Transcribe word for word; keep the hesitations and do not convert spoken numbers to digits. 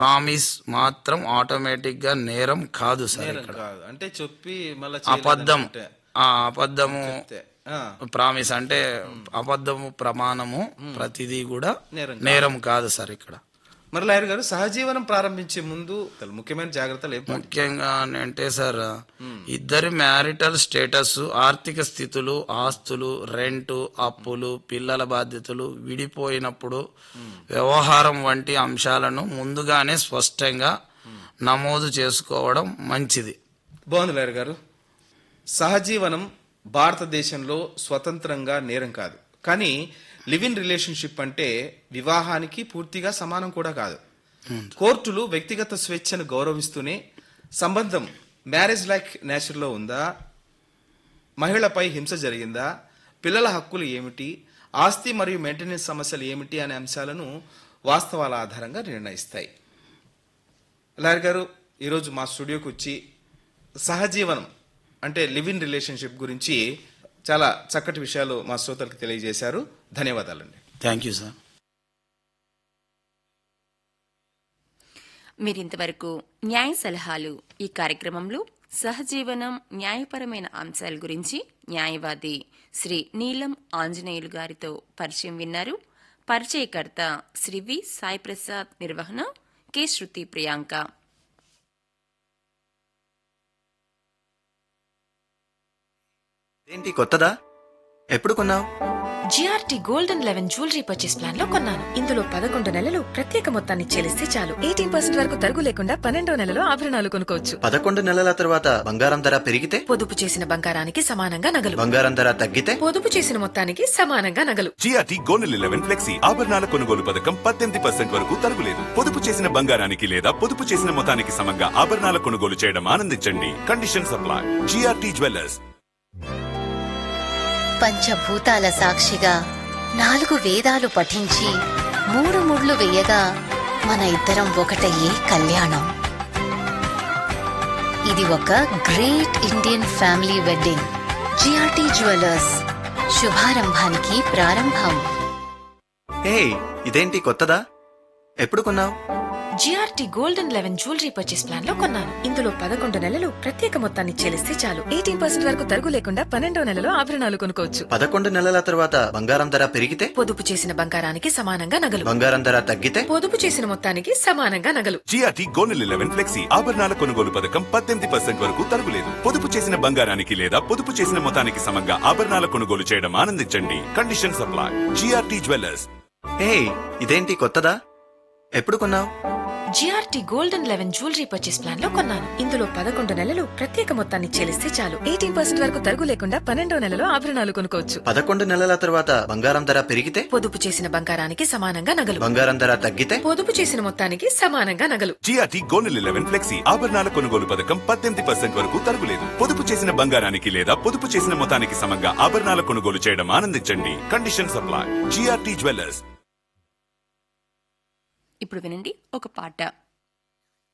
Promise మాత్రం automatic గా నేరం కాదు సార్. నేరం ఇక్కడ కాదు అంటే చెప్పి మళ్ళీ అబద్ధం, ఆ అబద్ధము ప్రామిస్ అంటే అబద్ధము ప్రమాణము ప్రతిదీ కూడా నేరం కాదు సార్. ఇక్కడ మరి లాయర్ గారు సహజీవనం ప్రారంభించే ముందు ముఖ్యమైన జాగ్రత్తలు ఏం ముఖ్యంగా అంటే సార్, ఇద్దరి మ్యారిటల్ స్టేటస్, ఆర్థిక స్థితులు, ఆస్తులు, రెంటు, అప్పులు, పిల్లల బాధ్యతలు విడిపోయినప్పుడు వ్యవహారం వంటి అంశాలను ముందుగానే స్పష్టంగా నమోదు చేసుకోవడం మంచిది. బాగుంది లాయర్ గారు. సహజీవనం భారతదేశంలో స్వతంత్రంగా నేరం కాదు, కానీ లివ్ ఇన్ రిలేషన్షిప్ అంటే వివాహానికి పూర్తిగా సమానం కూడా కాదు. కోర్టులు వ్యక్తిగత స్వేచ్ఛను గౌరవిస్తూనే సంబంధం మ్యారేజ్ లైక్ నేచర్లో ఉందా, మహిళపై హింస జరిగిందా, పిల్లల హక్కులు ఏమిటి, ఆస్తి మరియు మెయింటెనెన్స్ సమస్యలు ఏమిటి అనే అంశాలను వాస్తవాల ఆధారంగా నిర్ణయిస్తాయి. లాయర్ గారు ఈరోజు మా స్టూడియోకి వచ్చి సహజీవనం అంటే లివ్ ఇన్ రిలేషన్షిప్ గురించి చాలా చక్కటి విషయాలు మా శ్రోతలకు తెలియజేశారు. ధన్యవాదాలండి. Thank you sir. మీరింతవరకు న్యాయ సలహాలు ఈ కార్యక్రమంలో సహజీవనం న్యాయపరమైన అంశాల గురించి న్యాయవాది శ్రీ నీలం ఆంజనేయులు గారితో పరిచయం విన్నారు. పరిచయకర్త శ్రీ వి సాయి ప్రసాద్, నిర్వహణ కె శృతి ప్రియాంక. ఏంటి కొత్తదా? ఎప్పుడు కొన్నావు? GRT gold and eleven jewellery purchase plan లో కొన్నాను. ఇందులో పదకొండు నెలలు ప్రత్యేక మొత్తాన్ని చెల్లిస్తే చాలు ఎయిటీన్ పర్సెంట్ వరకు తరుగు లేకుండా పన్నెండో నెలలో ఆభరణాలు కొనుక్కోవచ్చు. పదకొండు నెలల తర్వాత బంగారం ధర పెరిగితే పొదుపు చేసిన బంగారానికి సమానంగా నగలు, బంగారం ధర తగ్గితే పొదుపు చేసిన మొత్తానికి సమానంగా నగలు. జిఆర్టీ గోల్డ్ లెవెన్ ఫ్లెక్సీ ఆభరణాల కొనుగోలు పథకం పద్దెనిమిది పర్సెంట్ వరకు తరుగులేదు. పొదుపు చేసిన బంగారానికి లేదా పొదుపు చేసిన మొత్తానికి సమంగా ఆభరణాల కొనుగోలు చేయడం ఆనందించండి. Condition supply. GRT jewellers. పంచభూతాల సాక్షిగా నాలుగు వేదాలు పఠించి మూడు ముళ్ళు వేయగా మన ఇద్దరం ఒకటయ్యే కళ్యాణం. ఇది ఒక great Indian family wedding. GRT jewellers, శుభారంభానికి ప్రారంభం. హే, ఇదేంటి కొత్తదా? ఎప్పుడు కొన్నావు? GRT gold and eleven jewellery purchase plan లో కొన్నాను. ఇందులో పదకొండు నెలలు ప్రత్యేక మొత్తాన్ని చెల్లిస్తే చాలు ఎయిటీన్ పర్సెంట్ వరకు తరుగు లేకుండా పన్నెండో నెలలో ఆభరణాలు కొనుక్కోవచ్చు. పదకొండు నెలల తర్వాత బంగారం ధర పెరిగితే పొదుపు చేసిన బంగారానికి సమానంగా నగలు, బంగారం ధర తగ్గితే పొదుపు చేసిన మొత్తానికి సమానంగా నగలు. జిఆర్టీ గోల్డ్ లెవెన్ ఫ్లెక్సీ ఆభరణాల కొనుగోలు పథకం పద్దెనిమిది పర్సెంట్ వరకు తరుగులేదు. పొదుపు చేసిన బంగారానికి లేదా పొదుపు చేసిన మొత్తానికి సమంగా ఆభరణాల కొనుగోలు చేయడం ఆనందించండి. Condition supply. GRT jewellers. హే, ఇదేంటి కొత్తదా? ఎప్పుడు కొన్నావు? GRT gold and eleven jewellery purchase plan లో కొన్నాను. ఇందులో పదకొండు నెలలు ప్రత్యేక మొత్తాన్ని చెల్లిస్తే చాలు ఎయిటీన్ పర్సెంట్ వరకు తరుగు లేకుండా పన్నెండో నెలలో ఆభరణాలు కొనుక్కోవచ్చు. పదకొండు నెలల తర్వాత బంగారం ధర పెరిగితే పొదుపు చేసిన బంగారానికి సమానంగా నగలు, బంగారం ధర తగ్గితే పొదుపు చేసిన మొత్తానికి సమానంగా నగలు. జిఆర్టీ గోల్డ్ లెవెన్ ఫ్లెక్సీ ఆభరణాల కొనుగోలు పథకం పద్దెనిమిది పర్సెంట్ వరకు తరుగులేదు. పొదుపు చేసిన బంగారానికి లేదా పొదుపు చేసిన మొత్తానికి సమంగా ఆభరణాల కొనుగోలు చేయడం ఆనందించండి. Condition supply. GRT jewellers. ఇప్పుడు వినండి ఒక పాట.